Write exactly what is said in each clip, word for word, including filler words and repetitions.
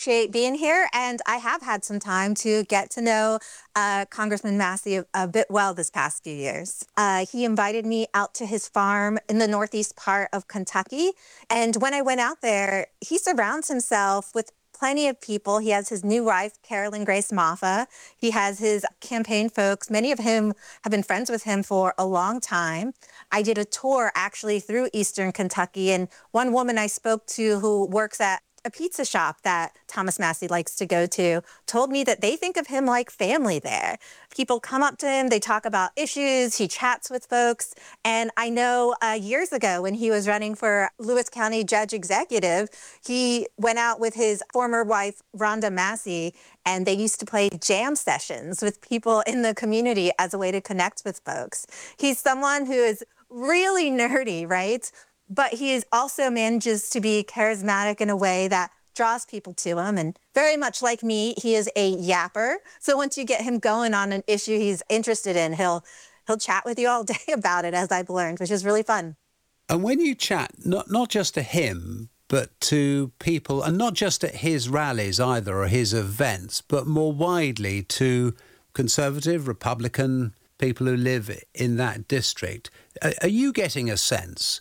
appreciate being here, and I have had some time to get to know uh, Congressman Massey a, a bit well this past few years. Uh, he invited me out to his farm in the northeast part of Kentucky, and when I went out there, he surrounds himself with plenty of people. He has his new wife, Carolyn Grace Moffa. He has his campaign folks, many of whom have been friends with him for a long time. I did a tour actually through Eastern Kentucky, and one woman I spoke to who works at a pizza shop that Thomas Massie likes to go to told me that they think of him like family there. People come up to him, they talk about issues, he chats with folks. And I know uh, years ago when he was running for Lewis County Judge Executive, he went out with his former wife, Rhonda Massey, and they used to play jam sessions with people in the community as a way to connect with folks. He's someone who is really nerdy, right? But he is also manages to be charismatic in a way that draws people to him. And very much like me, he is a yapper. So once you get him going on an issue he's interested in, he'll he'll chat with you all day about it, as I've learned, which is really fun. And when you chat, not not just to him, but to people, and not just at his rallies either, or his events, but more widely to Conservative, Republican people who live in that district, are you getting a sense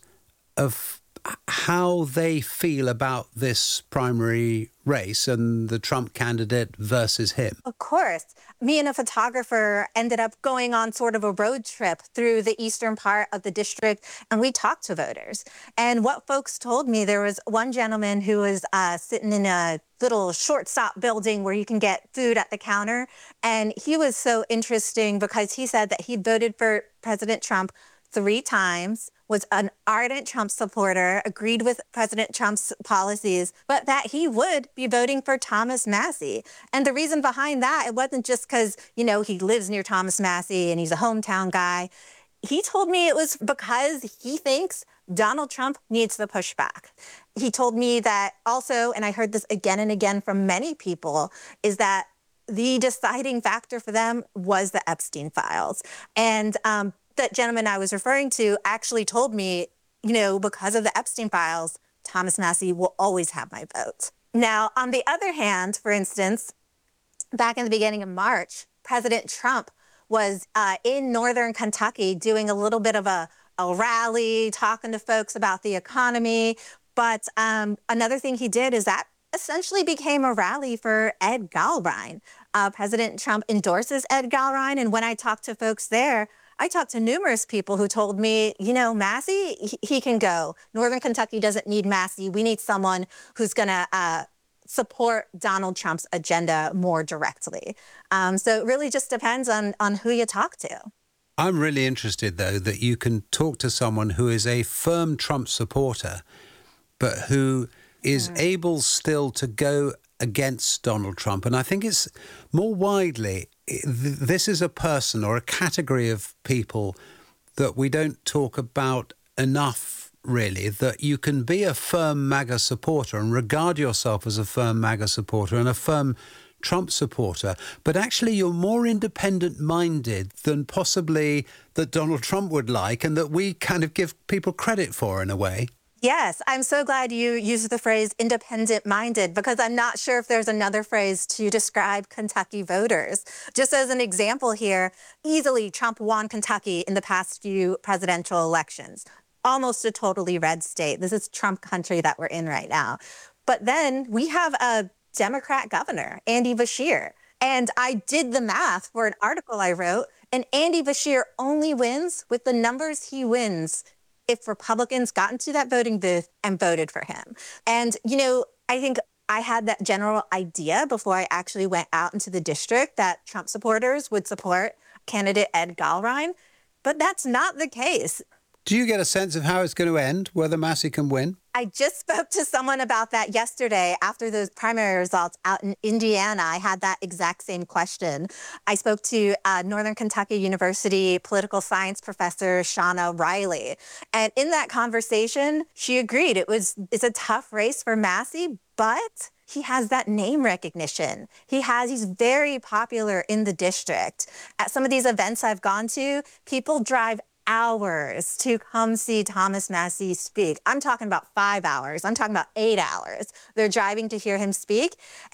of how they feel about this primary race and the Trump candidate versus him? Of course. Me and a photographer ended up going on sort of a road trip through the eastern part of the district, and we talked to voters. And what folks told me, there was one gentleman who was uh, sitting in a little shortstop building where you can get food at the counter. And he was so interesting because he said that he voted for President Trump three times, was an ardent Trump supporter, agreed with President Trump's policies, but that he would be voting for Thomas Massie. And the reason behind that, it wasn't just because, you know, he lives near Thomas Massie and he's a hometown guy. He told me it was because he thinks Donald Trump needs the pushback. He told me that also, and I heard this again and again from many people, is that the deciding factor for them was the Epstein files. And um, that gentleman I was referring to actually told me, you know, because of the Epstein files, Thomas Massie will always have my vote. Now, on the other hand, for instance, back in the beginning of March, President Trump was uh, in northern Kentucky doing a little bit of a, a rally, talking to folks about the economy. But um, another thing he did is that essentially became a rally for Ed Gallrein. Uh, President Trump endorses Ed Gallrein, and when I talked to folks there, I talked to numerous people who told me, you know, Massie, he, he can go. Northern Kentucky doesn't need Massie. We need someone who's going to uh, support Donald Trump's agenda more directly. Um, so it really just depends on, on who you talk to. I'm really interested, though, that you can talk to someone who is a firm Trump supporter, but who is mm. able still to go against Donald Trump. And I think it's more widely, this is a person or a category of people that we don't talk about enough, really, that you can be a firm MAGA supporter and regard yourself as a firm MAGA supporter and a firm Trump supporter, but actually you're more independent-minded than possibly that Donald Trump would like and that we kind of give people credit for in a way. Yes, I'm so glad you used the phrase independent-minded, because I'm not sure if there's another phrase to describe Kentucky voters. Just as an example here, easily Trump won Kentucky in the past few presidential elections. Almost a totally red state. This is Trump country that we're in right now. But then we have a Democrat governor, Andy Beshear. And I did the math for an article I wrote, and Andy Beshear only wins with the numbers he wins if Republicans got into that voting booth and voted for him. And, you know, I think I had that general idea before I actually went out into the district that Trump supporters would support candidate Ed Gallrein, but that's not the case. Do you get a sense of how it's going to end, whether Massie can win? I just spoke to someone about that yesterday after those primary results out in Indiana. I had that exact same question. I spoke to uh, Northern Kentucky University political science professor Shauna Riley. And in that conversation, she agreed it was it's a tough race for Massie, but he has that name recognition. He has, he's very popular in the district. At some of these events I've gone to, people drive hours to come see Thomas Massie speak. I'm talking about five hours. I'm talking about eight hours. They're driving to hear him speak.